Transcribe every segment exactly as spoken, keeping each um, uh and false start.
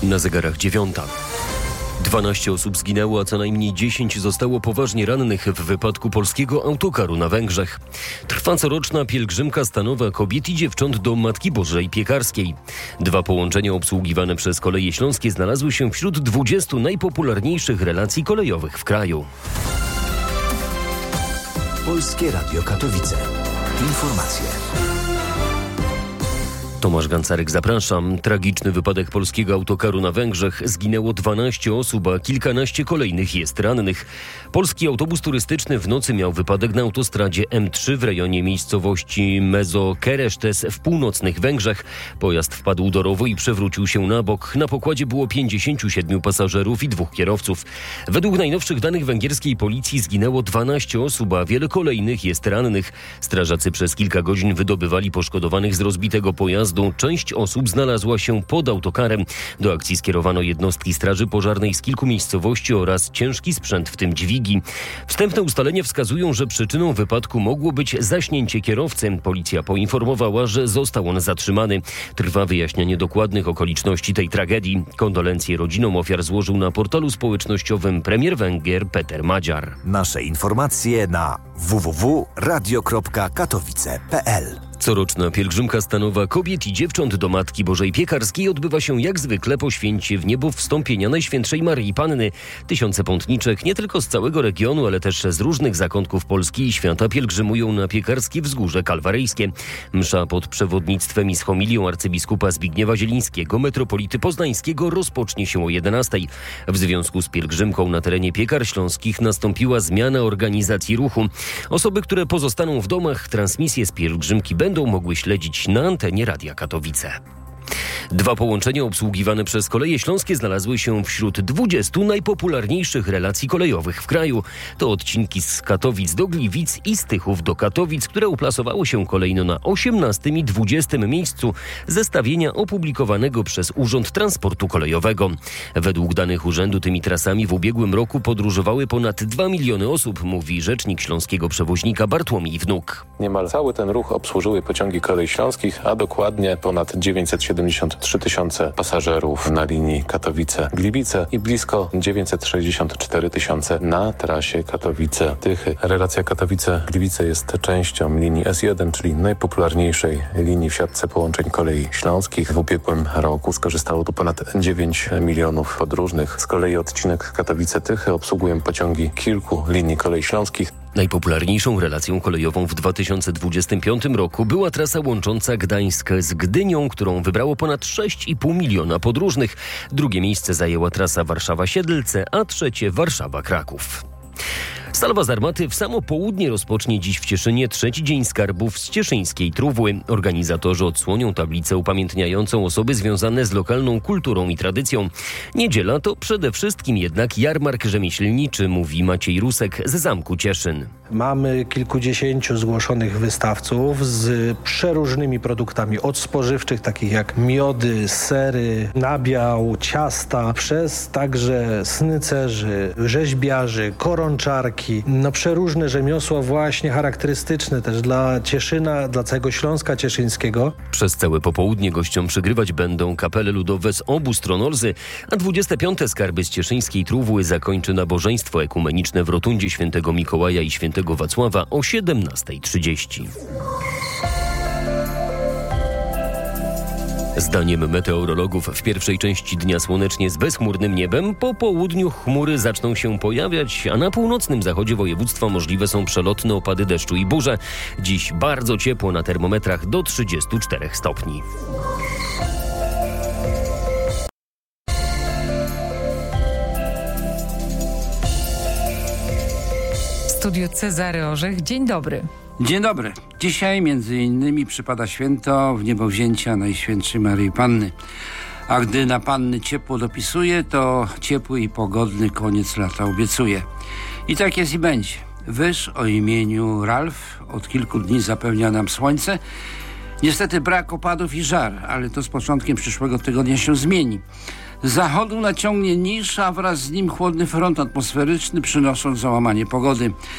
Na zegarach dziewiąta. dwanaście osób zginęło, a co najmniej dziesięć zostało poważnie rannych w wypadku polskiego autokaru na Węgrzech. Trwa coroczna pielgrzymka stanowa kobiet i dziewcząt do Matki Bożej Piekarskiej. Dwa połączenia obsługiwane przez Koleje Śląskie znalazły się wśród dwudziestu najpopularniejszych relacji kolejowych w kraju. Polskie Radio Katowice. Informacje. Tomasz Gancarek, zapraszam. Tragiczny wypadek polskiego autokaru na Węgrzech. Zginęło dwanaście osób, a kilkanaście kolejnych jest rannych. Polski autobus turystyczny w nocy miał wypadek na autostradzie M trzy w rejonie miejscowości Mezokeresztes w północnych Węgrzech. Pojazd wpadł do rowu i przewrócił się na bok. Na pokładzie było pięćdziesięciu siedmiu pasażerów i dwóch kierowców. Według najnowszych danych węgierskiej policji zginęło dwanaście osób, a wiele kolejnych jest rannych. Strażacy przez kilka godzin wydobywali poszkodowanych z rozbitego pojazdu. Część osób znalazła się pod autokarem. Do akcji skierowano jednostki Straży Pożarnej z kilku miejscowości oraz ciężki sprzęt, w tym dźwigi. Wstępne ustalenia wskazują, że przyczyną wypadku mogło być zaśnięcie kierowcy. Policja poinformowała, że został on zatrzymany. Trwa wyjaśnianie dokładnych okoliczności tej tragedii. Kondolencje rodzinom ofiar złożył na portalu społecznościowym premier Węgier Peter Madziar. Nasze informacje na w w w kropka radio kropka katowice kropka p l. Coroczna pielgrzymka stanowa kobiet i dziewcząt do Matki Bożej Piekarskiej odbywa się jak zwykle po święcie w niebo wstąpienia Najświętszej Maryi Panny. Tysiące pątniczek nie tylko z całego regionu, ale też z różnych zakątków Polski i świata pielgrzymują na piekarskie wzgórze kalwaryjskie. Msza pod przewodnictwem i z homilią arcybiskupa Zbigniewa Zielińskiego, metropolity poznańskiego, rozpocznie się o jedenastej. W związku z pielgrzymką na terenie Piekar Śląskich nastąpiła zmiana organizacji ruchu. Osoby, które pozostaną w domach, transmisję z pielgrzymki będą mogły śledzić na antenie Radia Katowice. Dwa połączenia obsługiwane przez Koleje Śląskie znalazły się wśród dwudziestu najpopularniejszych relacji kolejowych w kraju. To odcinki z Katowic do Gliwic i z Tychów do Katowic, które uplasowały się kolejno na osiemnastym i dwudziestym miejscu zestawienia opublikowanego przez Urząd Transportu Kolejowego. Według danych urzędu tymi trasami w ubiegłym roku podróżowały ponad dwa miliony osób, mówi rzecznik śląskiego przewoźnika Bartłomiej Wnuk. Niemal cały ten ruch obsłużyły pociągi Kolei Śląskich, a dokładnie ponad dziewięćset siedemdziesiąt trzy tysiące pasażerów na linii Katowice-Gliwice i blisko dziewięćset sześćdziesiąt cztery tysiące na trasie Katowice-Tychy. Relacja Katowice-Gliwice jest częścią linii S jeden, czyli najpopularniejszej linii w siatce połączeń Kolei Śląskich. W ubiegłym roku skorzystało tu ponad dziewięć milionów podróżnych. Z kolei odcinek Katowice-Tychy obsługują pociągi kilku linii Kolei Śląskich. Najpopularniejszą relacją kolejową w dwa tysiące dwudziestym piątym roku była trasa łącząca Gdańsk z Gdynią, którą wybrało ponad sześć i pół miliona podróżnych. Drugie miejsce zajęła trasa Warszawa-Siedlce, a trzecie Warszawa-Kraków. Salwa z armaty w samo południe rozpocznie dziś w Cieszynie trzeci dzień skarbów z cieszyńskiej Trówły. Organizatorzy odsłonią tablicę upamiętniającą osoby związane z lokalną kulturą i tradycją. Niedziela to przede wszystkim jednak jarmark rzemieślniczy, mówi Maciej Rusek z Zamku Cieszyn. Mamy kilkudziesięciu zgłoszonych wystawców z przeróżnymi produktami od spożywczych, takich jak miody, sery, nabiał, ciasta, przez także snycerzy, rzeźbiarzy, koronczarki. No przeróżne rzemiosła właśnie charakterystyczne też dla Cieszyna, dla całego Śląska Cieszyńskiego. Przez całe popołudnie gościom przygrywać będą kapele ludowe z obu stron Olzy, a dwudzieste piąte skarby z cieszyńskiej Trówły zakończy nabożeństwo ekumeniczne w rotundzie Świętego Mikołaja i Świętego Wacława o siedemnasta trzydzieści. Zdaniem meteorologów w pierwszej części dnia słonecznie z bezchmurnym niebem, po południu chmury zaczną się pojawiać, a na północnym zachodzie województwa możliwe są przelotne opady deszczu i burze. Dziś bardzo ciepło, na termometrach do trzydziestu czterech stopni. W studiu Cezary Orzech. Dzień dobry. Dzień dobry. Dzisiaj między innymi przypada święto Wniebowzięcia Najświętszej Maryi Panny. A gdy na Panny ciepło dopisuje, to ciepły i pogodny koniec lata obiecuje. I tak jest i będzie. Wyż o imieniu Ralf od kilku dni zapewnia nam słońce. Niestety brak opadów i żar, ale to z początkiem przyszłego tygodnia się zmieni. Z zachodu naciągnie niż, a wraz z nim chłodny front atmosferyczny, przynosząc załamanie pogody.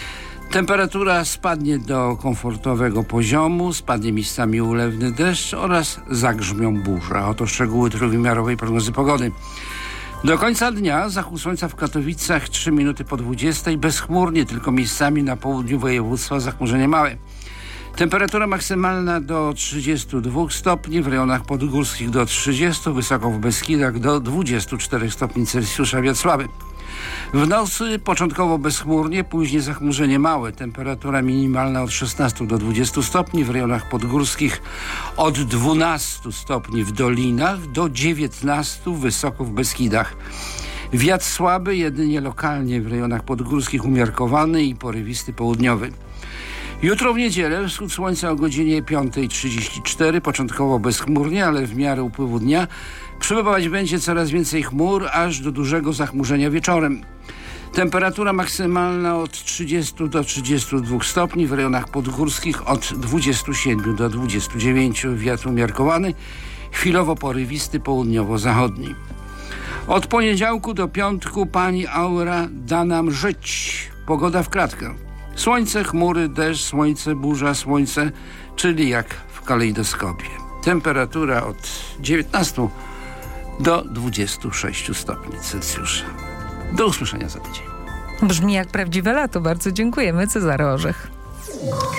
Temperatura spadnie do komfortowego poziomu, spadnie miejscami ulewny deszcz oraz zagrzmią burze. Oto szczegóły trójwymiarowej prognozy pogody. Do końca dnia zachód słońca w Katowicach trzy minuty po dwudziestej, bezchmurnie, tylko miejscami na południu województwa zachmurzenie małe. Temperatura maksymalna do trzydziestu dwóch stopni, w rejonach podgórskich do trzydziestu, wysoko w Beskidach do dwudziestu czterech stopni Celsjusza, wiatr słaby. W nocy początkowo bezchmurnie, później zachmurzenie małe. Temperatura minimalna od szesnastu do dwudziestu stopni, w rejonach podgórskich od dwunastu stopni w dolinach do dziewiętnastu wysoko w Beskidach. Wiatr słaby, jedynie lokalnie w rejonach podgórskich umiarkowany i porywisty południowy. Jutro w niedzielę wschód słońca o godzinie piąta trzydzieści cztery, początkowo bezchmurnie, ale w miarę upływu dnia przybywać będzie coraz więcej chmur, aż do dużego zachmurzenia wieczorem. Temperatura maksymalna od trzydziestu do trzydziestu dwóch stopni, w rejonach podgórskich od dwudziestu siedmiu do dwudziestu dziewięciu, wiatr umiarkowany, chwilowo porywisty południowo-zachodni. Od poniedziałku do piątku pani aura da nam żyć. Pogoda w kratkę. Słońce, chmury, deszcz, słońce, burza, słońce, czyli jak w kalejdoskopie. Temperatura od dziewiętnastu do dwudziestu sześciu stopni Celsjusza. Do usłyszenia za tydzień. Brzmi jak prawdziwe lato. Bardzo dziękujemy. Cezary Orzech.